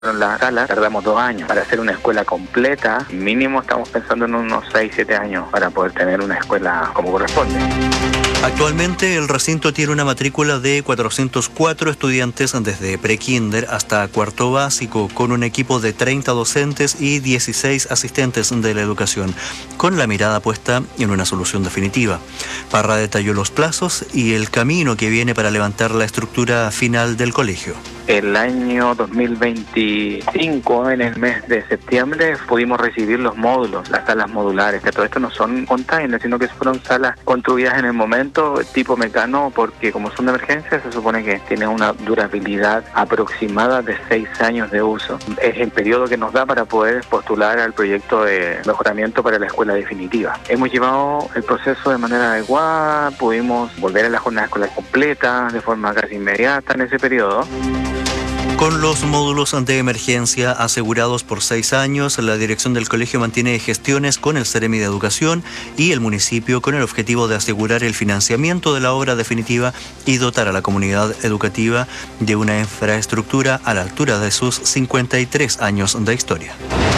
En la sala tardamos 2 años para hacer una escuela completa. Mínimo estamos pensando en unos 6-7 años para poder tener una escuela como corresponde. Actualmente el recinto tiene una matrícula de 404 estudiantes desde pre-kinder hasta cuarto básico, con un equipo de 30 docentes y 16 asistentes de la educación, con la mirada puesta en una solución definitiva. Parra detalló los plazos y el camino que viene para levantar la estructura final del colegio. El año 2025, en el mes de septiembre, pudimos recibir los módulos, las salas modulares, que todo esto no son containers, sino que fueron salas construidas en el momento, tipo Mecano, porque como son de emergencia, se supone que tienen una durabilidad aproximada de 6 años de uso. Es el periodo que nos da para poder postular al proyecto de mejoramiento para la escuela definitiva. Hemos llevado el proceso de manera adecuada, pudimos volver a la jornada escolar completa de forma casi inmediata en ese periodo. Con los módulos de emergencia asegurados por 6 años, la dirección del colegio mantiene gestiones con el Seremi de Educación y el municipio con el objetivo de asegurar el financiamiento de la obra definitiva y dotar a la comunidad educativa de una infraestructura a la altura de sus 53 años de historia.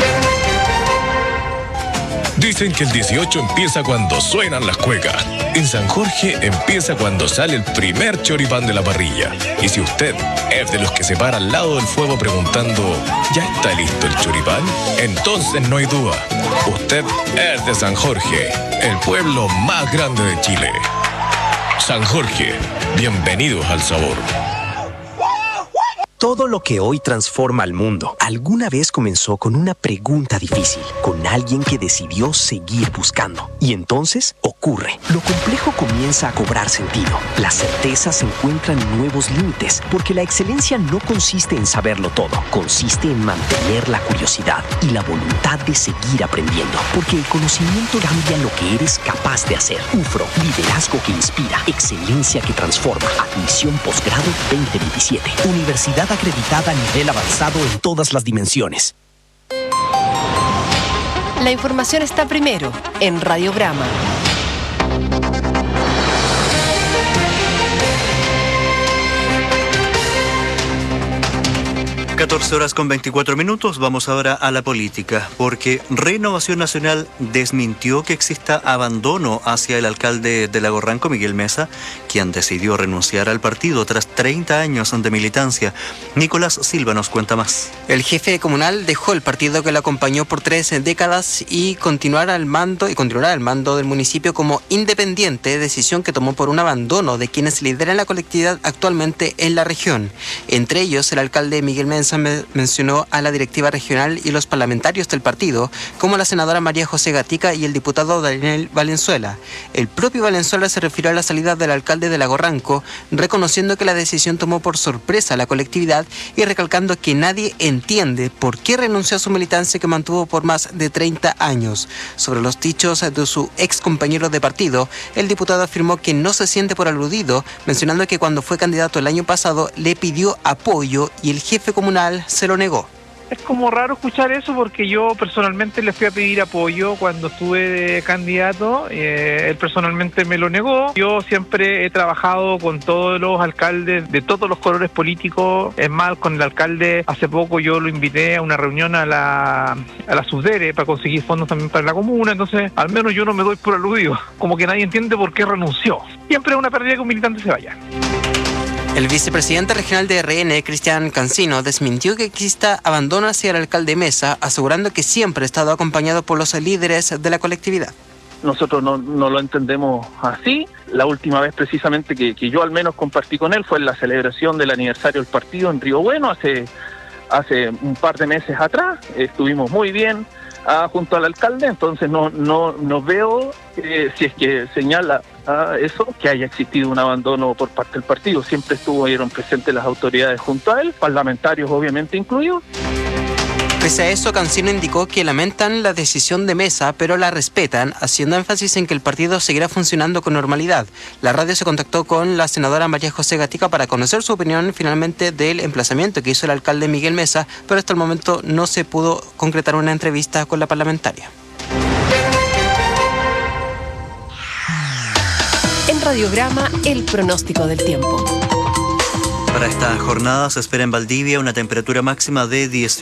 Dicen que el 18 empieza cuando suenan las cuecas. En San Jorge empieza cuando sale el primer choripán de la parrilla. Y si usted es de los que se para al lado del fuego preguntando ¿ya está listo el choripán? Entonces no hay duda. Usted es de San Jorge, el pueblo más grande de Chile. San Jorge, bienvenidos al sabor. Todo lo que hoy transforma al mundo alguna vez comenzó con una pregunta difícil, con alguien que decidió seguir buscando. Y entonces ocurre. Lo complejo comienza a cobrar sentido. Las certezas encuentran nuevos límites, porque la excelencia no consiste en saberlo todo, consiste en mantener la curiosidad y la voluntad de seguir aprendiendo, porque el conocimiento cambia lo que eres capaz de hacer. UFRO, liderazgo que inspira, excelencia que transforma. Admisión posgrado 2027. Universidad acreditada a nivel avanzado en todas las dimensiones. La información está primero en Radiograma. 14:24. Vamos ahora a la política, porque Renovación Nacional desmintió que exista abandono hacia el alcalde de Lago Ranco, Miguel Mesa, quien decidió renunciar al partido tras 30 años de militancia. Nicolás Silva nos cuenta más. El jefe comunal dejó el partido que lo acompañó por 3 décadas y continuará al mando del municipio como independiente, decisión que tomó por un abandono de quienes lideran la colectividad actualmente en la región. Entre ellos, el alcalde Miguel Mesa mencionó a la directiva regional y los parlamentarios del partido, como la senadora María José Gatica y el diputado Daniel Valenzuela. El propio Valenzuela se refirió a la salida del alcalde de Lago Ranco, reconociendo que la decisión tomó por sorpresa a la colectividad y recalcando que nadie entiende por qué renunció a su militancia que mantuvo por más de 30 años. Sobre los dichos de su ex compañero de partido, el diputado afirmó que no se siente por aludido, mencionando que cuando fue candidato el año pasado le pidió apoyo y el jefe comunal se lo negó. Es como raro escuchar eso porque yo personalmente le fui a pedir apoyo cuando estuve de candidato, él personalmente me lo negó. Yo siempre he trabajado con todos los alcaldes de todos los colores políticos, es más, con el alcalde hace poco yo lo invité a una reunión a la Subdere para conseguir fondos también para la comuna, entonces al menos yo no me doy por aludido, como que nadie entiende por qué renunció. Siempre es una pérdida que un militante se vaya. El vicepresidente regional de RN, Cristian Cancino, desmintió que exista abandono hacia el alcalde Mesa, asegurando que siempre ha estado acompañado por los líderes de la colectividad. Nosotros no lo entendemos así. La última vez precisamente que yo al menos compartí con él fue en la celebración del aniversario del partido en Río Bueno, hace un par de meses atrás. Estuvimos muy bien junto al alcalde, entonces no veo si es que señala eso, que haya existido un abandono por parte del partido. Siempre estuvieron presentes las autoridades junto a él, parlamentarios obviamente incluidos. Pese a eso, Cancino indicó que lamentan la decisión de Mesa, pero la respetan, haciendo énfasis en que el partido seguirá funcionando con normalidad. La radio se contactó con la senadora María José Gatica para conocer su opinión finalmente del emplazamiento que hizo el alcalde Miguel Mesa, pero hasta el momento no se pudo concretar una entrevista con la parlamentaria. En Radiograma, el pronóstico del tiempo. Para esta jornada se espera en Valdivia una temperatura máxima de 18